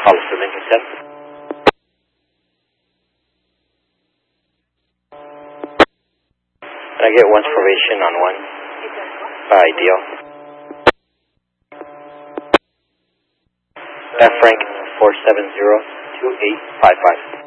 Hollister Lincoln 7. Can I get one's probation on 1? Ideal. Frank 470-2855.